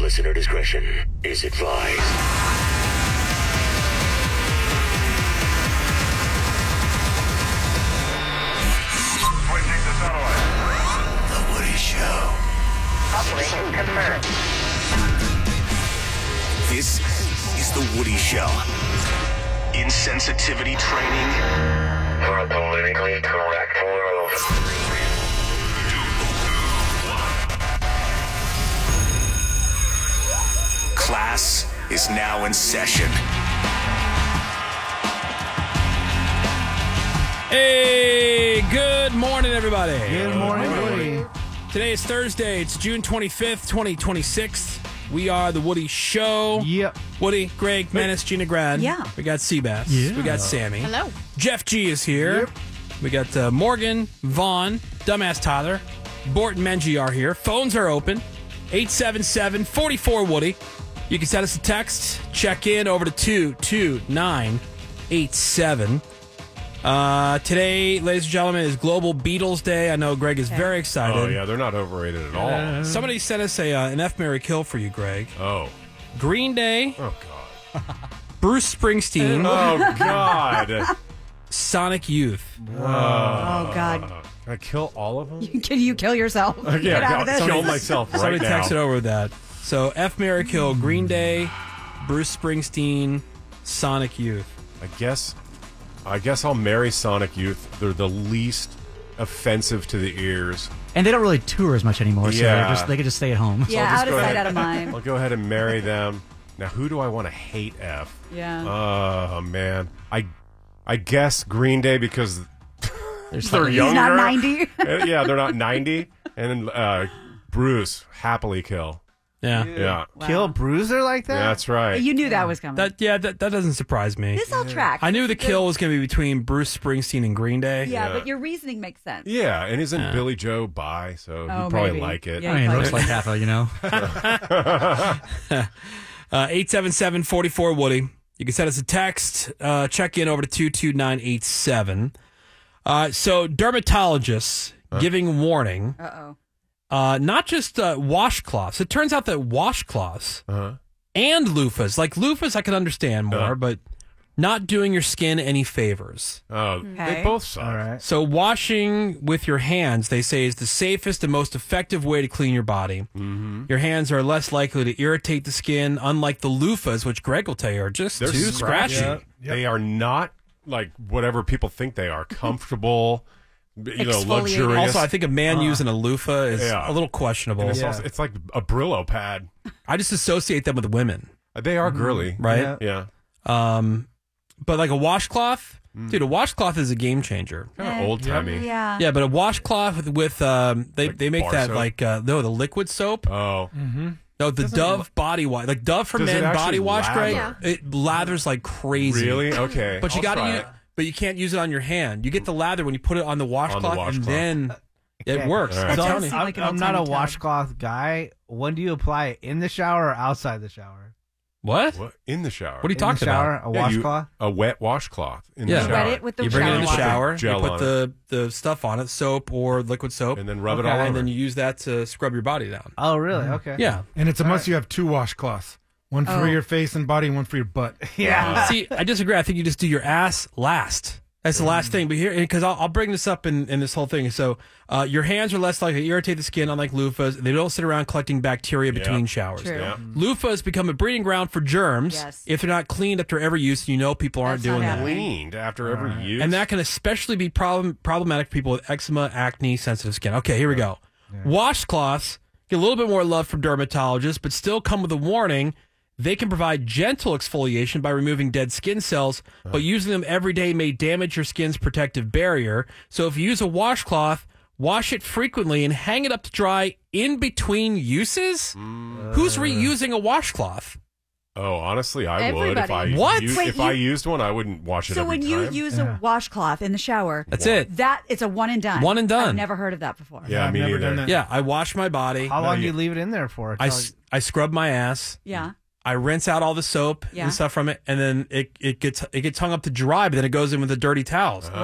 Listener discretion is advised. Switching to satellite. The Woody Show. Operation confirmed. This is The Woody Show. Insensitivity training For a politically correct world. class is now in session. Hey, good morning, everybody. Good morning, Woody. Today is Thursday. It's June 25th, 2026. We are The Woody Show. Yep. Woody, Greg, Menace, Gina Grad. Yeah. We got Seabass. Yeah. We got Sammy. Hello. Jeff G is here. Yep. We got Morgan, Vaughn, Dumbass Tyler, Bort and Menji are here. Phones are open. 877-44-WOODY. You can send us a text. Check in over to 22987. Today, ladies and gentlemen, is Global Beatles Day. I know Greg is very excited. Oh, yeah, they're not overrated at all. Somebody sent us an F, Marry, Kill for you, Greg. Oh. Green Day, Oh, God. Bruce Springsteen, Oh, God. Sonic Youth. Oh, God. Can I kill all of them? Can you kill yourself? Get out of this. I'll kill myself right Somebody now. texted over with that. So, F, Marry, Kill, Green Day, Bruce Springsteen, Sonic Youth. I guess I'll marry Sonic Youth. They're the least offensive to the ears. And they don't really tour as much anymore, so Yeah. they can just stay at home. Yeah, I'll just out of go sight, ahead- out of mind. I'll go ahead and marry them. Now, who do I want to hate F? Yeah. Oh, man. I guess Green Day because they're He's younger. not 90. Yeah, they're not 90. And then Bruce, happily kill. Yeah. Yeah. Kill Bruiser like that? That's right. You knew that was coming. That doesn't surprise me. This all tracks. I knew the kill was going to be between Bruce Springsteen and Green Day. Yeah, Yeah. but your reasoning makes sense. Yeah, and isn't Billy Joe bi, so he'd Oh, probably maybe. like it. Yeah. I mean, it looks like half a, 877-44-WOODY. You can send us a text. Check in over to 22987. So dermatologists giving warning. Uh-oh. Not just washcloths. It turns out that washcloths Uh-huh. and loofahs, like loofahs I can understand more, but not doing your skin any favors. Oh, Okay. they both suck. All right. So washing with your hands, they say, is the safest and most effective way to clean your body. Mm-hmm. Your hands are less likely to irritate the skin, unlike the loofahs, which Greg will tell you are just They're too scratchy. Yeah. They are not like whatever people think they are. Comfortable, Exfoliating. luxurious. Also, I think a man using a loofah is Yeah. a little questionable. And it's like a Brillo pad. I just associate them with women, They are girly. right? Yeah. Yeah. But like a washcloth, dude, a washcloth is a game changer. Kind of old timey. Yeah. Yeah, but a washcloth with they make bar that soap? like the liquid soap. Oh. No, the Dove body wash, like Dove for Does it Men actually body wash, Greg. lather? It lathers like crazy. Really? Okay. But you I'll got try to, it. but you can't use it on your hand. You get the lather when you put it on the washcloth, and washcloth. then it Okay. works. All right. I'm That telling does you. seem like an I'm not a old-timey term. washcloth guy. When do you apply it? In the shower or outside the shower? What? What? In the shower. What are you In talking the shower, about? a Yeah, washcloth? a wet washcloth in Yeah. the shower. Wet it with the You bring it in the shower. shower, you Gel put on the stuff on it, soap or liquid soap, and then rub Okay. it all over. and then you use that to scrub your body down. Oh, really? Okay. Yeah. And it's a must you have two washcloths. One for Oh. your face and body and one for your butt. Yeah. See, I disagree. I think you just do your ass last. That's the last thing. But here, because I'll bring this up in this whole thing. So your hands are less likely to irritate the skin, unlike loofahs. They don't sit around collecting bacteria between showers. True. Yeah. Loofahs become a breeding ground for germs Yes. if they're not cleaned after every use. You know people aren't That's not doing that. happening. Cleaned after every use. And that can especially be problematic for people with eczema, acne, sensitive skin. Okay, here we go. Washcloths get a little bit more love from dermatologists, but still come with a warning. They can provide gentle exfoliation by removing dead skin cells, but using them every day may damage your skin's protective barrier. So if you use a washcloth, wash it frequently and hang it up to dry in between uses? Who's reusing a washcloth? Oh, honestly, I would if Everybody. What? Wait, if I used one, I wouldn't wash it So every when time. you use a washcloth in the shower, That's it. that it's a one and done. One and done. I've never heard of that before. yeah, I've me never neither. done that. Yeah, I wash my body. How long do you- you leave it in there for? I scrub my ass. Yeah. I rinse out all the soap Yeah. and stuff from it, and then it gets hung up to dry, but then it goes in with the dirty towels.